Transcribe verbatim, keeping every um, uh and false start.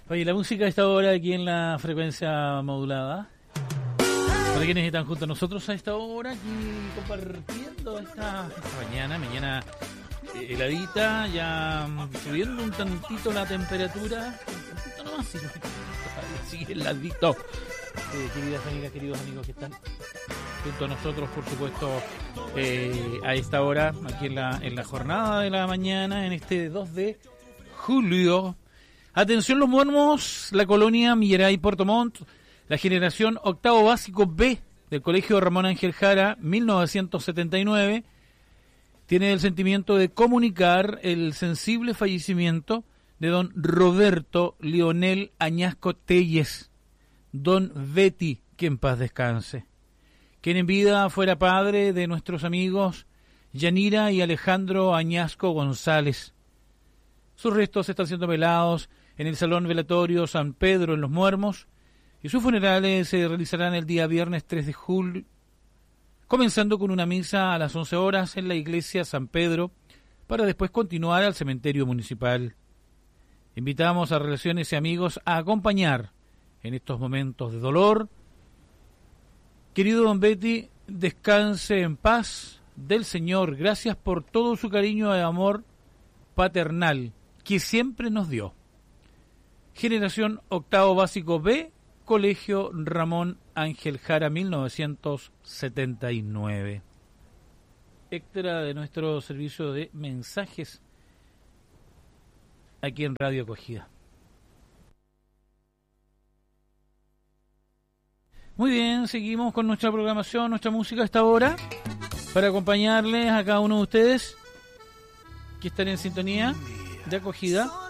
Oye, la música a esta hora aquí en la frecuencia modulada. Para quienes están junto a nosotros a esta hora, aquí compartiendo esta, esta mañana, mañana eh, heladita, ya subiendo un tantito la temperatura, un tantito nomás, sí, sigue heladito. Eh, queridas amigas, queridos amigos que están junto a nosotros, por supuesto, eh, a esta hora, aquí en la, en la jornada de la mañana, en este dos de julio. Atención los muermos, la colonia Milleray Puerto Montt, la generación octavo básico B del Colegio Ramón Ángel Jara, mil novecientos setenta y nueve, tiene el sentimiento de comunicar el sensible fallecimiento de don Roberto Leonel Añasco Telles, don Betty, que en paz descanse, quien en vida fuera padre de nuestros amigos Yanira y Alejandro Añasco González. Sus restos están siendo velados en el Salón Velatorio San Pedro en Los Muermos, y sus funerales se realizarán el día viernes tres de julio, comenzando con una misa a las once horas en la iglesia San Pedro, para después continuar al cementerio municipal. Invitamos a relaciones y amigos a acompañar en estos momentos de dolor. Querido don Betty, descanse en paz del Señor. Gracias por todo su cariño y amor paternal que siempre nos dio. Generación octavo básico B, Colegio Ramón Ángel Jara, mil novecientos setenta y nueve. Extra de nuestro servicio de mensajes aquí en Radio Acogida. Muy bien, seguimos con nuestra programación, nuestra música a esta hora, para acompañarles a cada uno de ustedes que están en sintonía de Acogida.